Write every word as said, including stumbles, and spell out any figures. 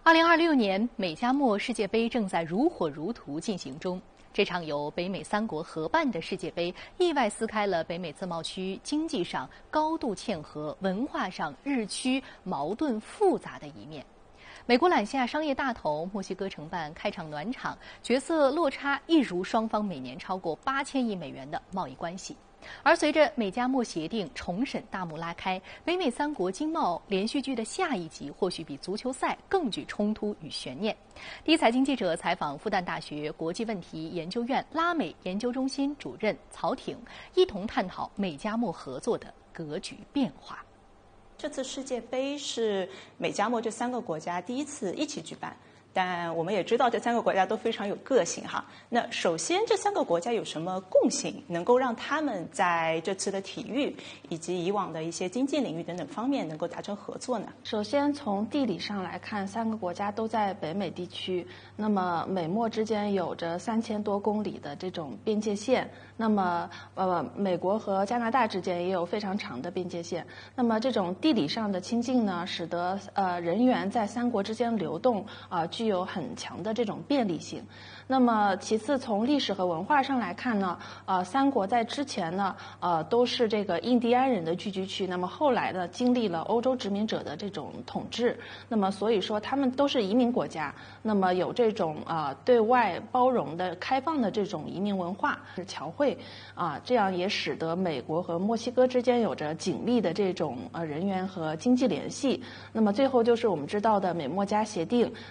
二零二六年美加墨世界杯正在如火如荼进行中。这场由北美三国合办的世界杯，意外撕开了北美自贸区经济上高度嵌合、文化上日趋矛盾复杂的一面。美国揽下商业大头，墨西哥承办开场暖场，角色落差一如双方每年超过八千亿美元的贸易关系。而随着美加墨协定重审大幕拉开，北美三国经贸连续剧的下一集或许比足球赛更具冲突与悬念。第一财经记者采访复旦大学国际问题研究院拉美研究中心主任曹挺，一同探讨美加墨合作的格局变化。 这次世界杯是美加墨这三个国家第一次一起举办。但我们也知道这三个国家都非常有个性哈。那首先这三个国家有什么共性，能够让他们在这次的体育以及以往的一些经济领域等等方面能够达成合作呢？ 首先从地理上来看，三个国家都在北美地区，那么美墨之间有着三千多公里的这种边界线，那么呃美国和加拿大之间也有非常长的边界线。那么这种地理上的亲近呢，使得呃人员在三国之间流动啊、呃具有很强的这种便利性。那么其次从历史和文化上来看呢，呃三国在之前呢呃都是这个印第安人的聚居区，那么后来呢经历了欧洲殖民者的这种统治，那么所以说他们都是移民国家，那么有这种啊、呃、对外包容的开放的这种移民文化是侨汇啊、呃，这样也使得美国和墨西哥之间有着紧密的这种呃人员和经济联系。那么最后就是我们知道的美墨加协定，